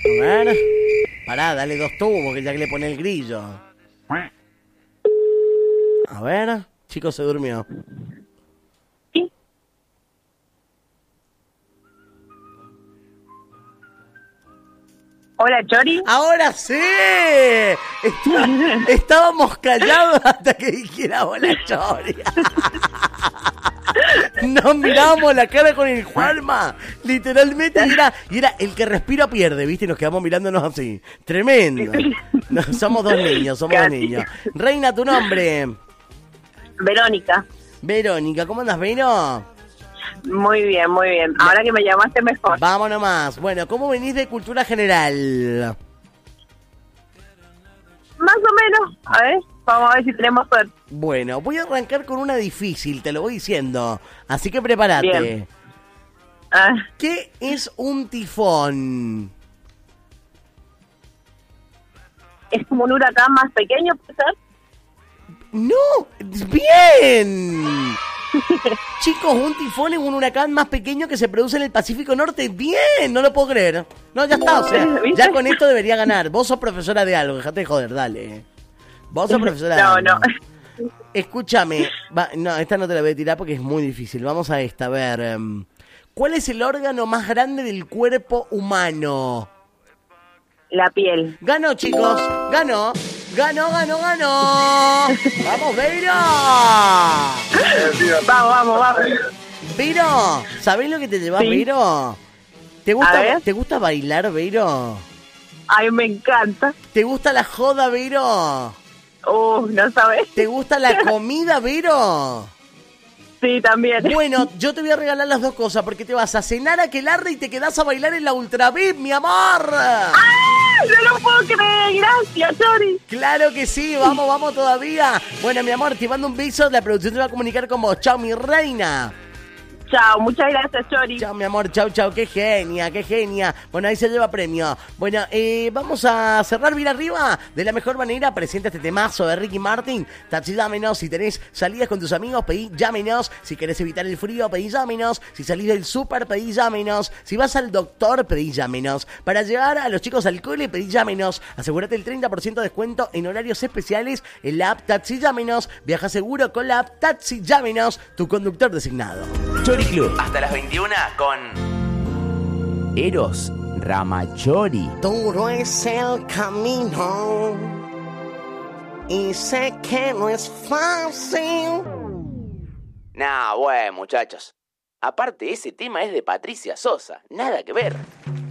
A ver. Pará, dale 2 tubos, que ya que le pone el grillo. A ver. Chico se durmió. Sí. Hola, Chori. ¡Ahora sí! Estábamos callados hasta que dijera hola, Chori. Nos mirábamos la cara con el Juanma, literalmente, y era el que respira pierde, ¿viste? Y nos quedamos mirándonos así. Tremendo. No, somos dos niños. Reina, tu nombre. Verónica. Verónica, ¿cómo andas, Vero? Muy bien, muy bien. Ahora que me llamaste mejor. Vamos nomás. Bueno, ¿cómo venís de cultura general? Más o menos. A ver, vamos a ver si tenemos suerte. Bueno, voy a arrancar con una difícil, te lo voy diciendo. Así que prepárate. Bien. Ah, ¿Qué es un tifón? es como un huracán más pequeño, ¿puede ser? ¡No! ¡Bien! Chicos, un tifón es un huracán más pequeño que se produce en el Pacífico Norte. ¡Bien! No lo puedo creer. No, ya está, o sea, ya con esto debería ganar. Vos sos profesora de algo, dejate de joder, dale. Vos sos profesora de algo. No. Escúchame. No, esta no te la voy a tirar porque es muy difícil. Vamos a esta, a ver. ¿Cuál es el órgano más grande del cuerpo humano? La piel. Ganó, chicos. Ganó. ¡Vamos, Beiro! Vamos. Beiro, ¿sabés lo que te llevas, Sí. Beiro? A ver. ¿Te gusta bailar, Beiro? Ay, me encanta. ¿Te gusta la joda, Beiro? No sabes. ¿Te gusta la comida, Beiro? Sí, también. Bueno, yo te voy a regalar las dos cosas porque te vas a cenar a Aquelarre y te quedás a bailar en la Ultra VIP, mi amor. ¡Ay, no lo puedo creer! Gracias, Chori. Claro que sí, vamos todavía. Bueno, mi amor, te mando un beso, la producción te va a comunicar con vos. Chao, mi reina. Chao, muchas gracias, Chori. Chao, mi amor, chao, qué genia. Bueno, ahí se lleva premio. Bueno, vamos a cerrar bien arriba. De la mejor manera, presenta este temazo de Ricky Martin. Taxi, llámenos. Si tenés salidas con tus amigos, pedí llámenos. Si querés evitar el frío, pedí llámenos. Si salís del súper, pedí llámenos. Si vas al doctor, pedí llámenos. Para llevar a los chicos al cole, pedí llámenos. Asegúrate el 30% de descuento en horarios especiales en la app Taxi, llámenos. Viaja seguro con la app Taxi, llámenos. Tu conductor designado. Chori Club, hasta las 21 con Eros Ramachori. Duro es el camino y sé que no es fácil. Nah, bueno, muchachos. Aparte, ese tema es de Patricia Sosa. Nada que ver.